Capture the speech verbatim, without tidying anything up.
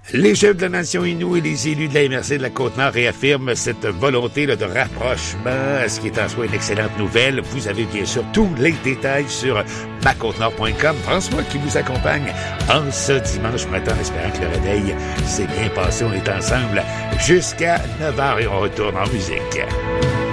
Les chefs de la nation Innu et les élus de la M R C de la Côte-Nord réaffirment cette volonté là, de rapprochement, ce qui est en soi une excellente nouvelle. Vous avez bien sûr tous les détails sur ma côte nord point com. François qui vous accompagne en ce dimanche matin, en espérant que le réveil s'est bien passé. On est ensemble jusqu'à neuf heures et on retourne en musique.